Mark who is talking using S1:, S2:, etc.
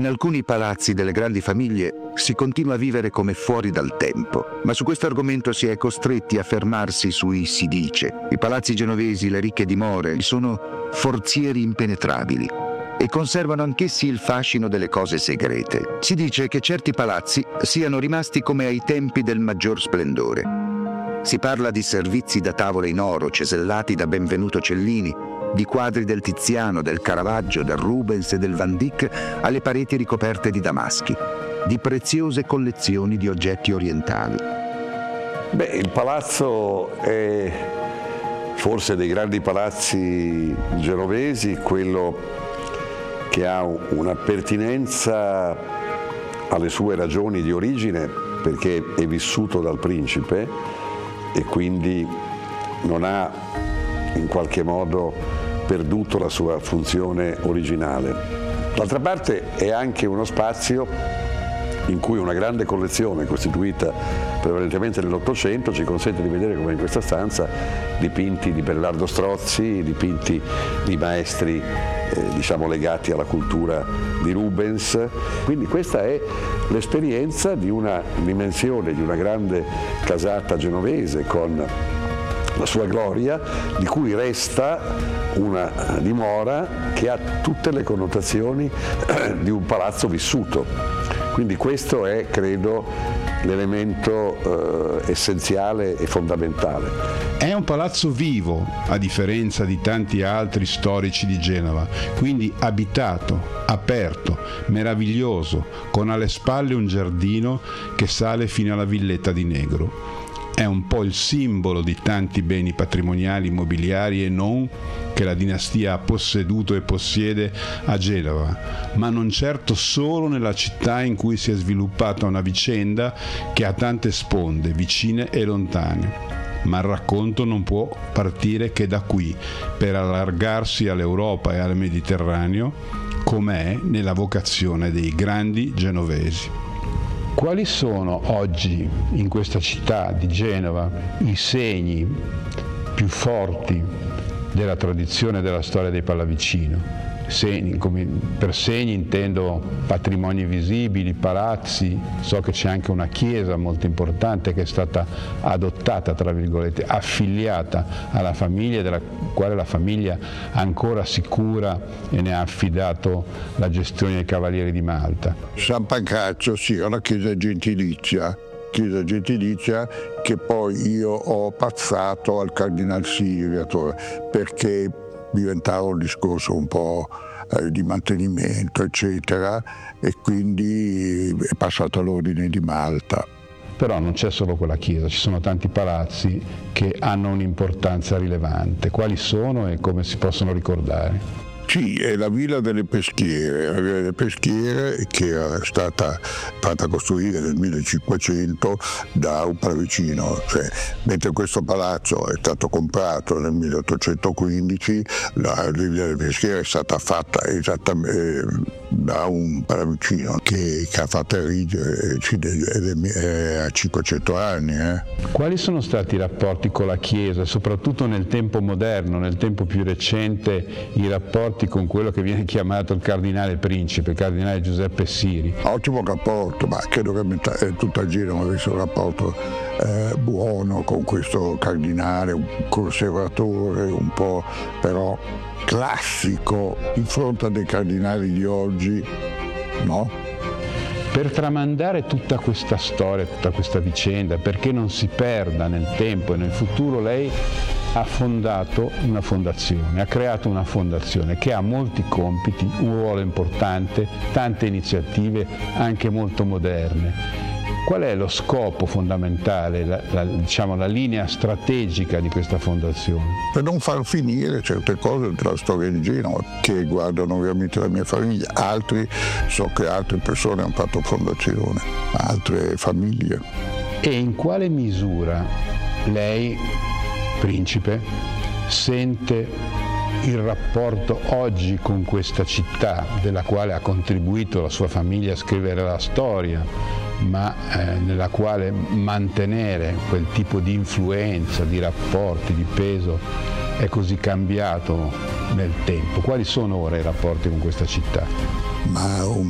S1: In alcuni palazzi delle grandi famiglie si continua a vivere come fuori dal tempo, ma su questo argomento si è costretti a fermarsi sui si dice. I palazzi genovesi, le ricche dimore, sono forzieri impenetrabili e conservano anch'essi il fascino delle cose segrete. Si dice che certi palazzi siano rimasti come ai tempi del maggior splendore. Si parla di servizi da tavole in oro cesellati da Benvenuto Cellini, di quadri del Tiziano, del Caravaggio, del Rubens e del Van Dyck alle pareti ricoperte di damaschi, di preziose collezioni di oggetti orientali.
S2: Il palazzo è forse dei grandi palazzi genovesi quello che ha una pertinenza alle sue ragioni di origine, perché è vissuto dal principe e quindi non ha in qualche modo perduto la sua funzione originale. D'altra parte è anche uno spazio in cui una grande collezione costituita prevalentemente nell'Ottocento ci consente di vedere, come in questa stanza, dipinti di Bellardo Strozzi, dipinti di maestri legati alla cultura di Rubens. Quindi questa è l'esperienza di una dimensione, di una grande casata genovese con la sua gloria, di cui resta una dimora che ha tutte le connotazioni di un palazzo vissuto. Quindi questo è, credo, l'elemento essenziale e fondamentale.
S3: È un palazzo vivo, a differenza di tanti altri storici di Genova, quindi abitato, aperto, meraviglioso, con alle spalle un giardino che sale fino alla villetta di Negro. È un po' il simbolo di tanti beni patrimoniali immobiliari e non che la dinastia ha posseduto e possiede a Genova, ma non certo solo nella città in cui si è sviluppata una vicenda che ha tante sponde, vicine e lontane. Ma il racconto non può partire che da qui, per allargarsi all'Europa e al Mediterraneo, com'è nella vocazione dei grandi genovesi. Quali sono oggi in questa città di Genova i segni più forti della tradizione e della storia dei Pallavicino? Per segni intendo patrimoni visibili, palazzi, so che c'è anche una chiesa molto importante che è stata adottata, tra virgolette, affiliata alla famiglia, della quale la famiglia ancora si cura e ne ha affidato la gestione ai Cavalieri di Malta.
S4: San Pancrazio, sì, è una chiesa gentilizia che poi io ho passato al Cardinal Siriator perché diventava un discorso un po' di mantenimento, eccetera, e quindi è passato all'Ordine di Malta.
S3: Però non c'è solo quella chiesa, ci sono tanti palazzi che hanno un'importanza rilevante. Quali sono e come si possono ricordare?
S4: Sì, è la Villa delle Peschiere, che era stata fatta costruire nel 1500 da un Pallavicino, mentre questo palazzo è stato comprato nel 1815, la Villa delle Peschiere è stata fatta esattamente da un Pallavicino che ha fatto erigere a 500 anni.
S3: Quali sono stati i rapporti con la Chiesa, soprattutto nel tempo moderno, nel tempo più recente, i rapporti con quello che viene chiamato il cardinale principe, il cardinale Giuseppe Siri?
S4: Ottimo rapporto, ma credo che tutta Genova avesse un rapporto buono con questo cardinale, un conservatore un po' però classico in fronte a dei cardinali di oggi, no?
S3: Per tramandare tutta questa storia, tutta questa vicenda, perché non si perda nel tempo e nel futuro, lei ha fondato una fondazione, ha creato una fondazione che ha molti compiti, un ruolo importante, tante iniziative anche molto moderne. Qual è lo scopo fondamentale, la linea strategica di questa fondazione?
S4: Per non far finire certe cose della storia di Genova, che riguardano ovviamente la mia famiglia. So che altre persone hanno fatto fondazione, altre famiglie.
S3: E in quale misura lei, principe, sente il rapporto oggi con questa città, della quale ha contribuito la sua famiglia a scrivere la storia, ma nella quale mantenere quel tipo di influenza, di rapporti, di peso è così cambiato nel tempo? Quali sono ora i rapporti con questa città?
S4: Ma un